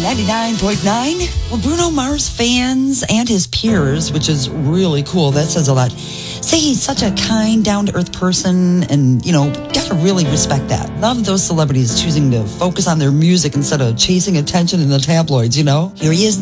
99.9. Well, Bruno Mars fans and his peers, which is really cool. That says a lot. Say he's such a kind, down-to-earth person and, gotta really respect that. Love those celebrities choosing to focus on their music instead of chasing attention in the tabloids, Here he is